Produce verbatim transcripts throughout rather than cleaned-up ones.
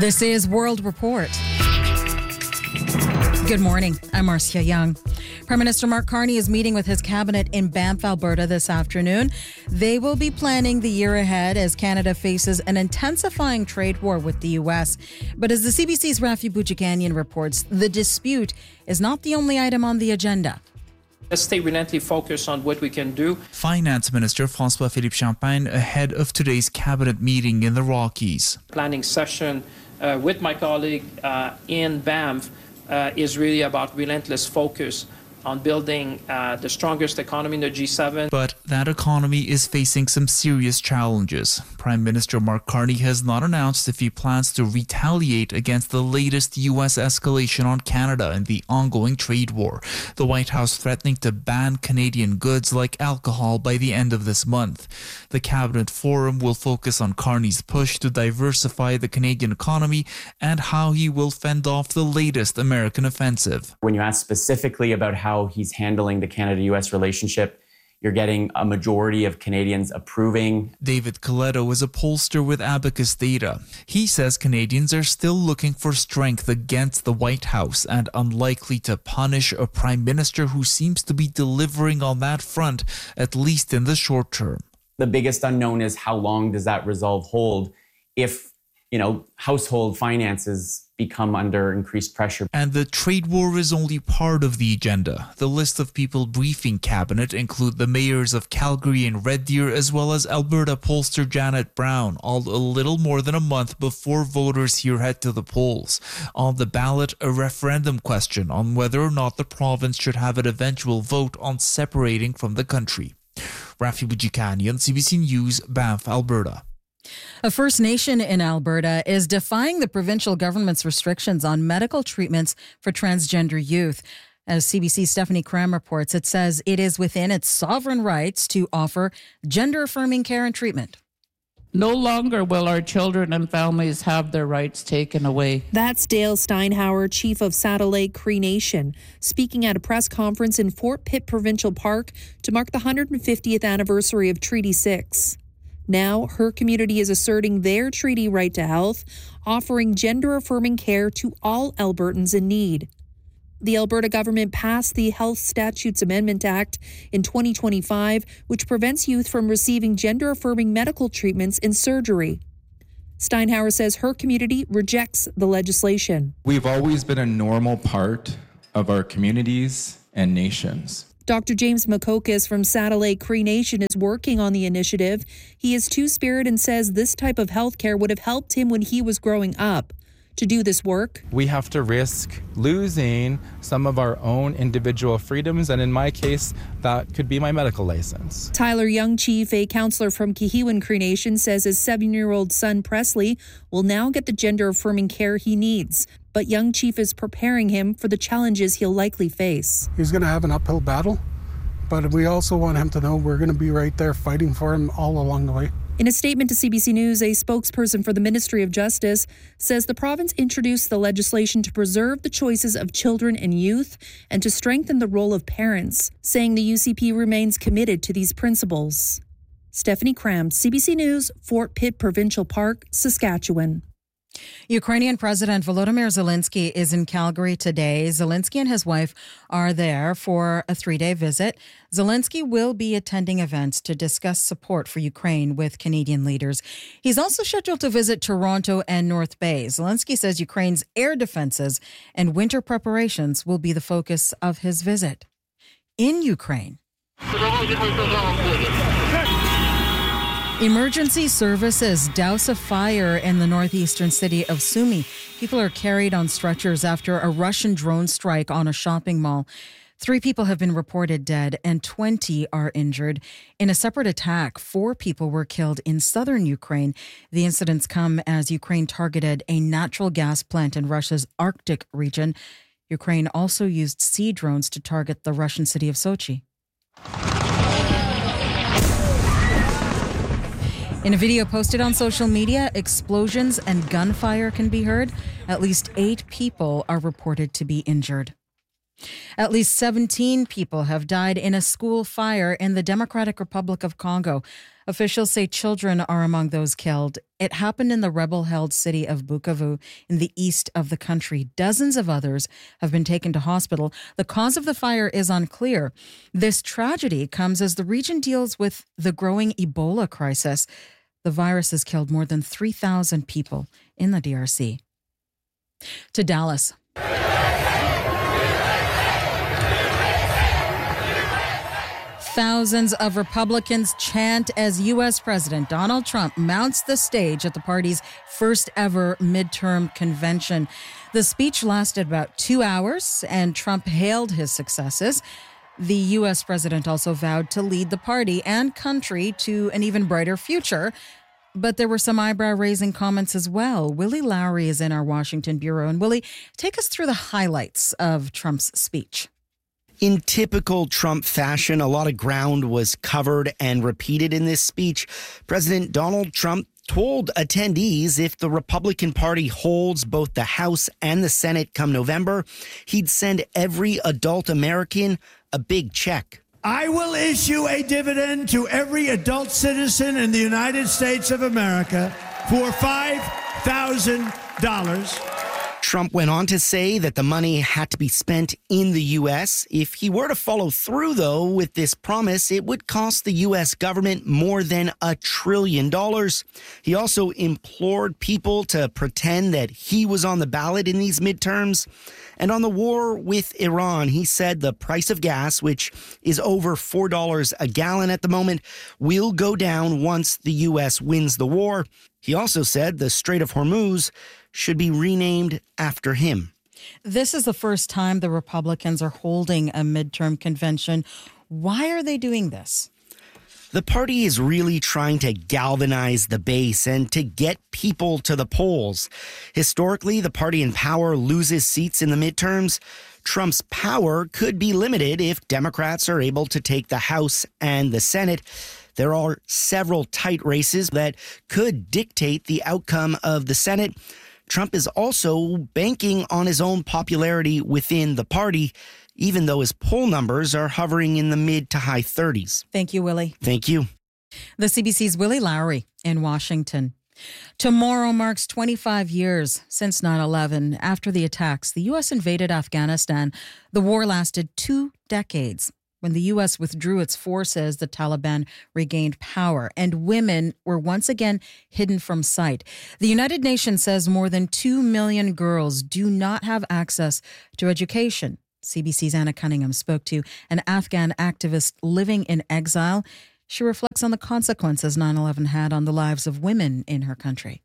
This is World Report. Good morning. I'm Marcia Young. Prime Minister Mark Carney is meeting with his cabinet in Banff, Alberta this afternoon. They will be planning the year ahead as Canada faces an intensifying trade war with the U S. But as the C B C's Rafi Boudjikanian reports, the dispute is not the only item on the agenda. Let's stay relentlessly focused on what we can do. Finance Minister François-Philippe Champagne ahead of today's cabinet meeting in the Rockies. Planning session uh, with my colleague uh, in Banff uh, is really about relentless focus on building uh, the strongest economy in the G seven. But that economy is facing some serious challenges. Prime Minister Mark Carney has not announced if he plans to retaliate against the latest U S escalation on Canada and the ongoing trade war. The White House threatening to ban Canadian goods like alcohol by the end of this month. The Cabinet Forum will focus on Carney's push to diversify the Canadian economy and how he will fend off the latest American offensive. When you ask specifically about how How he's handling the Canada-U S relationship, you're getting a majority of Canadians approving. David Coletto is a pollster with Abacus Data. He says Canadians are still looking for strength against the White House and unlikely to punish a prime minister who seems to be delivering on that front, at least in the short term. The biggest unknown is how long does that resolve hold if, you know, household finances become under increased pressure. And the trade war is only part of the agenda. The list of people briefing cabinet include the mayors of Calgary and Red Deer, as well as Alberta pollster Janet Brown, all a little more than a month before voters here head to the polls. On the ballot, a referendum question on whether or not the province should have an eventual vote on separating from the country. Rafi Boudjikanian, C B C News, Banff, Alberta. A First Nation in Alberta is defying the provincial government's restrictions on medical treatments for transgender youth. As C B C's Stephanie Cram reports, it says it is within its sovereign rights to offer gender-affirming care and treatment. No longer will our children and families have their rights taken away. That's Dale Steinhauer, chief of Saddle Lake Cree Nation, speaking at a press conference in Fort Pitt Provincial Park to mark the one hundred fiftieth anniversary of Treaty six. Now, her community is asserting their treaty right to health, offering gender-affirming care to all Albertans in need. The Alberta government passed the Health Statutes Amendment Act in twenty twenty-five, which prevents youth from receiving gender-affirming medical treatments and surgery. Steinhauer says her community rejects the legislation. We've always been a normal part of our communities and nations. Doctor James Makokis from Saddle Lake Cree Nation is working on the initiative. He is two-spirit and says this type of health care would have helped him when he was growing up. To do this work, we have to risk losing some of our own individual freedoms, and in my case, that could be my medical license. Tyler Young Chief, a counselor from Kihiwan Cree Nation, says his seven-year-old son Presley will now get the gender-affirming care he needs. But Young Chief is preparing him for the challenges he'll likely face. He's going to have an uphill battle, but we also want him to know we're going to be right there fighting for him all along the way. In a statement to C B C News, a spokesperson for the Ministry of Justice says the province introduced the legislation to preserve the choices of children and youth and to strengthen the role of parents, saying the U C P remains committed to these principles. Stephanie Cram, C B C News, Fort Pitt Provincial Park, Saskatchewan. Ukrainian President Volodymyr Zelensky is in Calgary today. Zelensky and his wife are there for a three-day visit. Zelensky will be attending events to discuss support for Ukraine with Canadian leaders. He's also scheduled to visit Toronto and North Bay. Zelensky says Ukraine's air defenses and winter preparations will be the focus of his visit. In Ukraine, emergency services douse a fire in the northeastern city of Sumy. People are carried on stretchers after a Russian drone strike on a shopping mall. Three people have been reported dead and twenty are injured. In a separate attack, four people were killed in southern Ukraine. The incidents come as Ukraine targeted a natural gas plant in Russia's Arctic region. Ukraine also used sea drones to target the Russian city of Sochi. In a video posted on social media, explosions and gunfire can be heard. At least eight people are reported to be injured. At least seventeen people have died in a school fire in the Democratic Republic of Congo. Officials say children are among those killed. It happened in the rebel-held city of Bukavu in the east of the country. Dozens of others have been taken to hospital. The cause of the fire is unclear. This tragedy comes as the region deals with the growing Ebola crisis. The virus has killed more than three thousand people in the D R C. To Dallas. Thousands of Republicans chant as U S President Donald Trump mounts the stage at the party's first ever midterm convention. The speech lasted about two hours, and Trump hailed his successes. The U S president also vowed to lead the party and country to an even brighter future. But there were some eyebrow-raising comments as well. Willie Lowry is in our Washington bureau. And Willie, take us through the highlights of Trump's speech. In typical Trump fashion, a lot of ground was covered and repeated in this speech. President Donald Trump told attendees if the Republican Party holds both the House and the Senate come November, he'd send every adult American a big check. I will issue a dividend to every adult citizen in the United States of America for five thousand dollars. Trump went on to say that the money had to be spent in the U S. If he were to follow through, though, with this promise, it would cost the U S government more than a trillion dollars. He also implored people to pretend that he was on the ballot in these midterms. And on the war with Iran, he said the price of gas, which is over four dollars a gallon at the moment, will go down once the U S wins the war. He also said the Strait of Hormuz should be renamed after him. This is the first time the Republicans are holding a midterm convention. Why are they doing this? The party is really trying to galvanize the base and to get people to the polls. Historically, the party in power loses seats in the midterms. Trump's power could be limited if Democrats are able to take the House and the Senate. There are several tight races that could dictate the outcome of the Senate. Trump is also banking on his own popularity within the party, even though his poll numbers are hovering in the mid to high thirties. Thank you, Willie. Thank you. The C B C's Willie Lowry in Washington. Tomorrow marks twenty-five years since nine eleven. After the attacks, the U S invaded Afghanistan. The war lasted two decades. When the U S withdrew its forces, the Taliban regained power, and women were once again hidden from sight. The United Nations says more than two million girls do not have access to education. C B C's Anna Cunningham spoke to an Afghan activist living in exile. She reflects on the consequences nine eleven had on the lives of women in her country.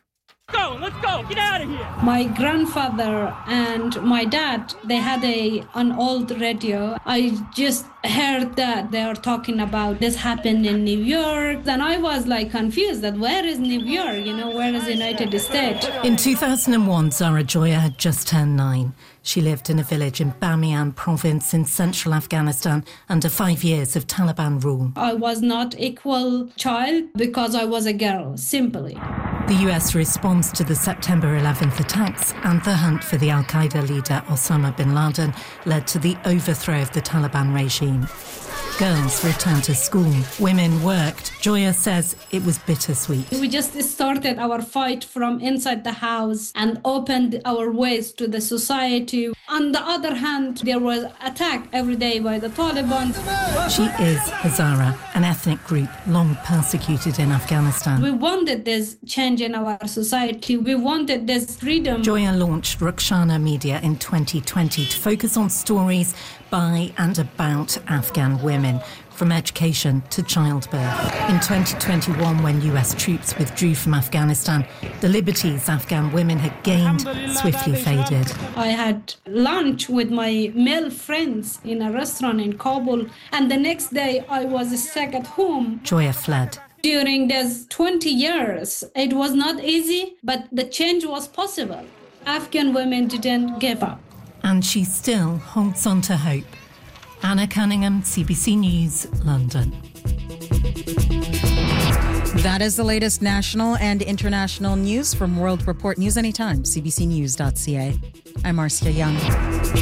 Go, let's go, get out of here. My grandfather and my dad, they had a an old radio. I just heard that they were talking about this happened in New York. Then I was like confused that where is New York? You know, where is the United States? In two thousand one, Zara Joya had just turned nine. She lived in a village in Bamiyan province in central Afghanistan under five years of Taliban rule. I was not equal child because I was a girl, simply. The U S response to the September eleventh attacks and the hunt for the al-Qaeda leader Osama bin Laden led to the overthrow of the Taliban regime. Girls returned to school. Women worked. Joya says it was bittersweet. We just started our fight from inside the house and opened our ways to the society. On the other hand, there was attack every day by the Taliban. She is Hazara, an ethnic group long persecuted in Afghanistan. We wanted this change in our society. We wanted this freedom. Joya launched Rukshana Media in twenty twenty to focus on stories by and about Afghan women, from education to childbirth. In twenty twenty-one, when U S troops withdrew from Afghanistan, the liberties Afghan women had gained swiftly faded. I had lunch with my male friends in a restaurant in Kabul, and the next day I was stuck at home. Joya fled. During these twenty years, it was not easy, but the change was possible. Afghan women didn't give up. And she still holds on to hope. Anna Cunningham, C B C News, London. That is the latest national and international news from World Report News Anytime, c b c news dot c a. I'm Marcia Young.